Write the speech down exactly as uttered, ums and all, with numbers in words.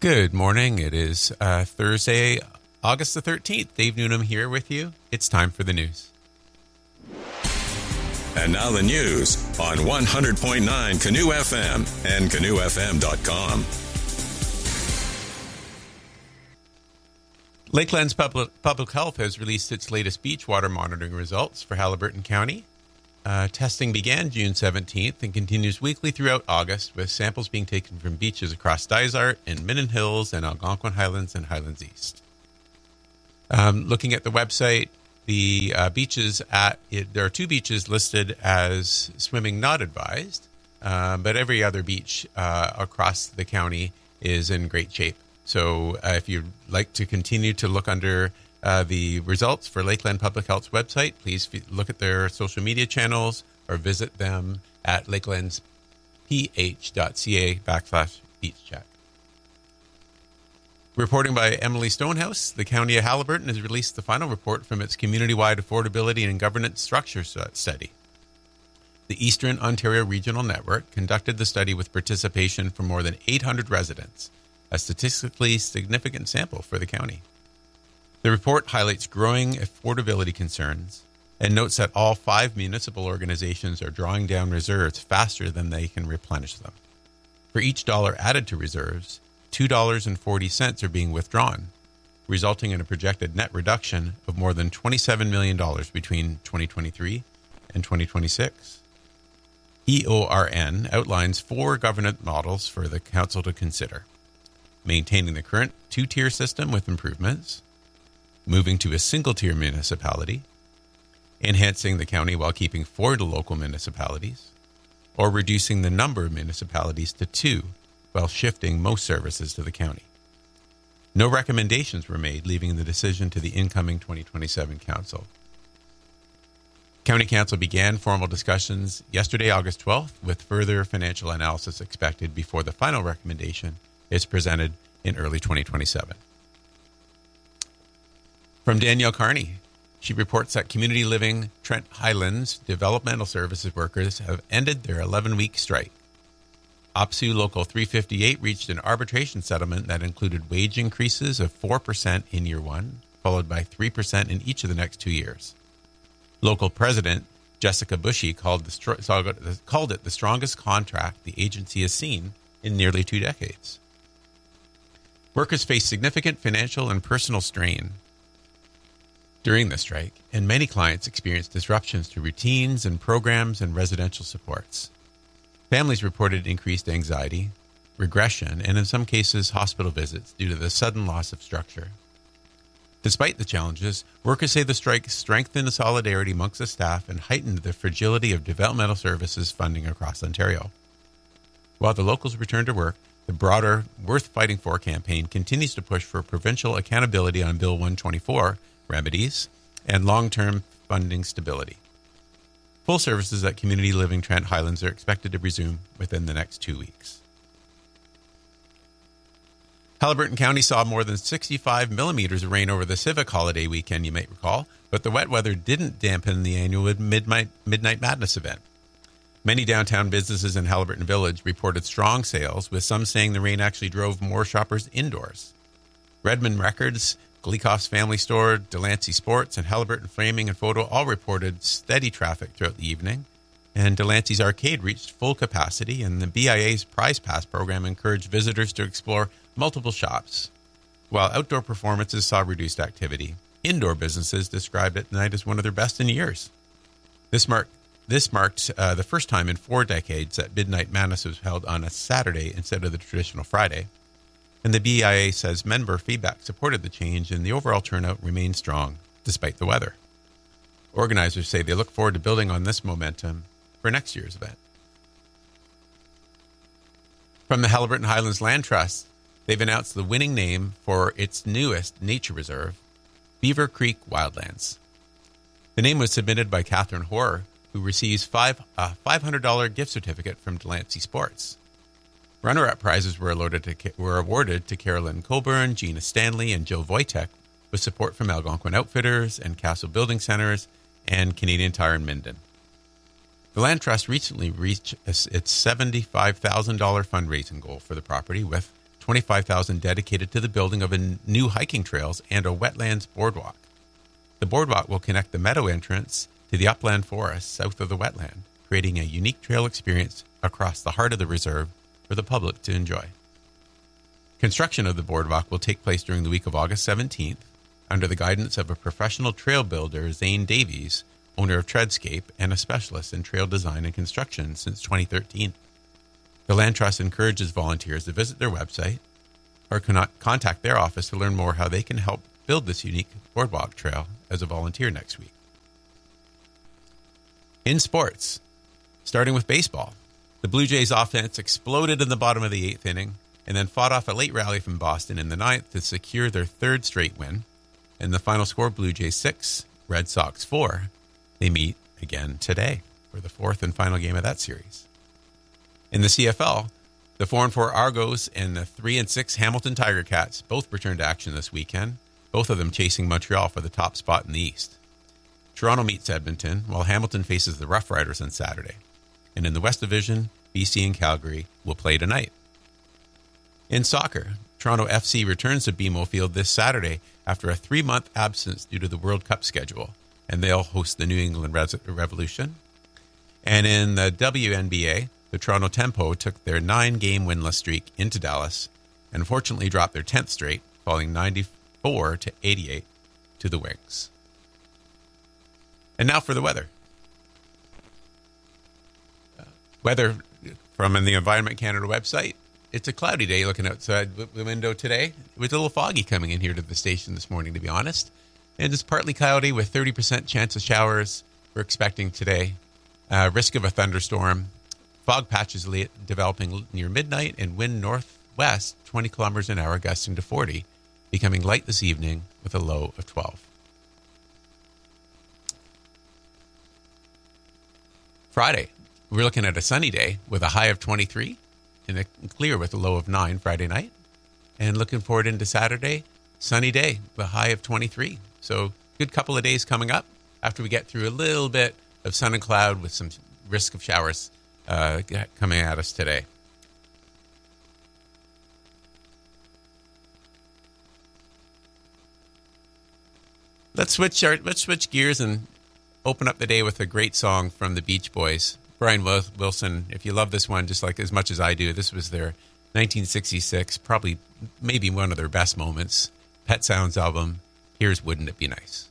Good morning. It is uh, Thursday, August the thirteenth. Dave Newnham here with you. It's time for the news. And now the news on one hundred point nine Canoe F M and canoe f m dot com. Lakeland's Public, Public Health has released its latest beach water monitoring results for Haliburton County. Uh, testing began June seventeenth and continues weekly throughout August, with samples being taken from beaches across Dysart and Midden Hills and Algonquin Highlands and Highlands East. Um, looking at the website, the uh, beaches at it, there are two beaches listed as swimming not advised, uh, but every other beach uh, across the county is in great shape. So uh, if you'd like to continue to look under uh, the results for Lakeland Public Health's website, please f- look at their social media channels or visit them at lakelandsph.ca backslash beach check. Reporting by Emily Stonehouse, the County of Haliburton has released the final report from its community-wide affordability and governance structure study. The Eastern Ontario Regional Network conducted the study with participation from more than eight hundred residents, a statistically significant sample for the county. The report highlights growing affordability concerns and notes that all five municipal organizations are drawing down reserves faster than they can replenish them. For each dollar added to reserves, two dollars and forty cents are being withdrawn, resulting in a projected net reduction of more than twenty-seven million dollars between twenty twenty-three and twenty twenty-six. E O R N outlines four governance models for the council to consider: maintaining the current two-tier system with improvements, moving to a single-tier municipality, enhancing the county while keeping four local municipalities, or reducing the number of municipalities to two while shifting most services to the county. No recommendations were made, leaving the decision to the incoming twenty twenty-seven council. County Council began formal discussions yesterday, August twelfth, with further financial analysis expected before the final recommendation is presented in early twenty twenty-seven. From Danielle Carney, she reports that Community Living Trent Highlands developmental services workers have ended their eleven-week strike. O P S U Local three fifty-eight reached an arbitration settlement that included wage increases of four percent in year one, followed by three percent in each of the next two years. Local President Jessica Bushy called, the stro- called it the strongest contract the agency has seen in nearly two decades. Workers face significant financial and personal strain during the strike, and many clients experienced disruptions to routines and programs and residential supports. Families reported increased anxiety, regression, and in some cases, hospital visits due to the sudden loss of structure. Despite the challenges, workers say the strike strengthened the solidarity amongst the staff and heightened the fragility of developmental services funding across Ontario. While the locals return to work, the broader Worth Fighting For campaign continues to push for provincial accountability on Bill one twenty-four remedies and long-term funding stability. Full services at Community Living Trent Highlands are expected to resume within the next two weeks. Haliburton County saw more than sixty-five millimeters of rain over the Civic holiday weekend, you might recall, but the wet weather didn't dampen the annual Midnight, Midnight Madness event. Many downtown businesses in Haliburton Village reported strong sales, with some saying the rain actually drove more shoppers indoors. Redmond Records, Gleekoff's Family Store, Delancey Sports, and Haliburton Framing and Photo all reported steady traffic throughout the evening, and Delancey's Arcade reached full capacity, and the B I A's Prize Pass program encouraged visitors to explore multiple shops. While outdoor performances saw reduced activity, indoor businesses described it tonight as one of their best in years. This marked This marked uh, the first time in four decades that Midnight Madness was held on a Saturday instead of the traditional Friday. And the B I A says member feedback supported the change, and the overall turnout remained strong, despite the weather. Organizers say they look forward to building on this momentum for next year's event. From the Haliburton Highlands Land Trust, they've announced the winning name for its newest nature reserve, Beaver Creek Wildlands. The name was submitted by Catherine Hoare, who receives five, a five hundred dollars gift certificate from Delancey Sports. Runner-up prizes were, to, were awarded to Carolyn Coburn, Gina Stanley, and Jill Wojtek, with support from Algonquin Outfitters and Castle Building Centers and Canadian Tire in Minden. The Land Trust recently reached its seventy-five thousand dollars fundraising goal for the property, with twenty-five thousand dollars dedicated to the building of a new hiking trails and a wetlands boardwalk. The boardwalk will connect the meadow entrance to the upland forest south of the wetland, creating a unique trail experience across the heart of the reserve for the public to enjoy. Construction of the boardwalk will take place during the week of August seventeenth under the guidance of a professional trail builder, Zane Davies, owner of Treadscape and a specialist in trail design and construction since twenty thirteen. The Land Trust encourages volunteers to visit their website or contact their office to learn more how they can help build this unique boardwalk trail as a volunteer next week. In sports, starting with baseball, the Blue Jays offense exploded in the bottom of the eighth inning and then fought off a late rally from Boston in the ninth to secure their third straight win. And the final score, Blue Jays six, Red Sox four. They meet again today for the fourth and final game of that series. In the C F L, the four and four Argos and the three and six Hamilton Tiger Cats both returned to action this weekend, both of them chasing Montreal for the top spot in the East. Toronto meets Edmonton, while Hamilton faces the Rough Riders on Saturday. And in the West Division, B C and Calgary will play tonight. In soccer, Toronto F C returns to B M O Field this Saturday after a three-month absence due to the World Cup schedule, and they'll host the New England Revolution. And in the W N B A, the Toronto Tempo took their nine-game winless streak into Dallas and unfortunately dropped their tenth straight, falling ninety-four to eighty-eight to the Wings. And now for the weather. Uh, weather from the Environment Canada website. It's a cloudy day looking outside the window today. It was a little foggy coming in here to the station this morning, to be honest. And it's partly cloudy with thirty percent chance of showers we're expecting today. Uh, risk of a thunderstorm. Fog patches developing near midnight and wind northwest twenty kilometers an hour gusting to forty, becoming light this evening with a low of twelve. Friday, we're looking at a sunny day with a high of twenty-three and a clear with a low of nine Friday night. And looking forward into Saturday, sunny day with a high of twenty-three. So good couple of days coming up after we get through a little bit of sun and cloud with some risk of showers uh, coming at us today. Let's switch our, let's switch gears and open up the day with a great song from the Beach Boys. Brian Wilson, if you love this one just like as much as I do, this was their nineteen sixty-six, probably maybe one of their best moments, Pet Sounds album. Here's Wouldn't It Be Nice?